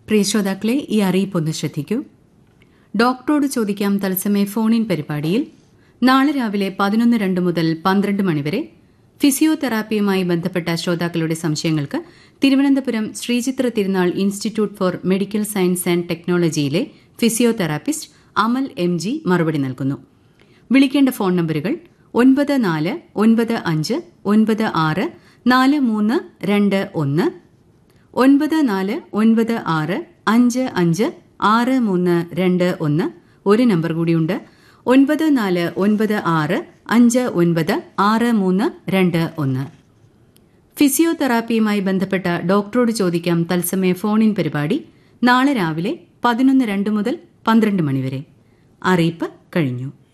പ്രിയ ശ്രോതാക്കളെ, ഈ അറിയിപ്പൊന്ന് ശ്രദ്ധിക്കൂ. ഡോക്ടറോട് ചോദിക്കാം തത്സമയ ഫോണിൻ പരിപാടിയിൽ നാളെ രാവിലെ 11:02 മുതൽ 12 മണിവരെ ഫിസിയോതെറാപ്പിയുമായി ബന്ധപ്പെട്ട ശ്രോതാക്കളുടെ സംശയങ്ങൾക്ക് തിരുവനന്തപുരം ശ്രീചിത്ര തിരുനാൾ institute four medical science and ടെക്നോളജിയിലെ physiotherapist Amal MG മറുപടി നൽകുന്നു. വിളിക്കേണ്ട ഫോൺ നമ്പറുകൾ 9495964321, 9496556321. ഒരു നമ്പർ കൂടിയുണ്ട്, 9496596321. ഫിസിയോതെറാപ്പിയുമായി ബന്ധപ്പെട്ട ഡോക്ടറോട് ചോദിക്കാം തത്സമയ ഫോണിൻ പരിപാടി നാളെ രാവിലെ 11:02 മുതൽ 12 മണിവരെ. അറിയിപ്പ് കഴിഞ്ഞു.